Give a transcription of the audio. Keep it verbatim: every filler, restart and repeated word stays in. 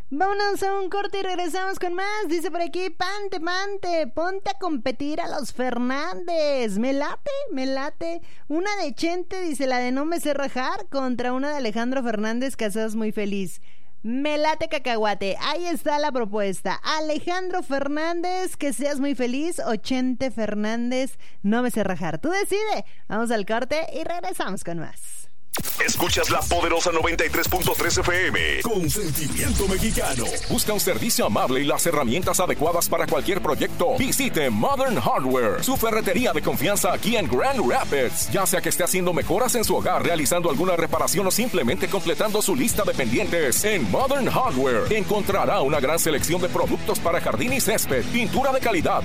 Vámonos a un corte y regresamos con más. Dice por aquí, pante, pante, ponte a competir a los Fernández. Me late, me late. Una de Chente, dice la de No me sé rajar, contra una de Alejandro Fernández, Casas muy feliz. Me late cacahuate, ahí está la propuesta. Alejandro Fernández, que seas muy feliz, o Chente Fernández, No me sé rajar. Tú decide. Vamos al corte y regresamos con más. Escuchas la poderosa noventa y tres punto tres F M con sentimiento mexicano. Busca un servicio amable y las herramientas adecuadas para cualquier proyecto. Visite Modern Hardware, su ferretería de confianza aquí en Grand Rapids. Ya sea que esté haciendo mejoras en su hogar, realizando alguna reparación o simplemente completando su lista de pendientes, en Modern Hardware encontrará una gran selección de productos para jardín y césped, pintura de calidad,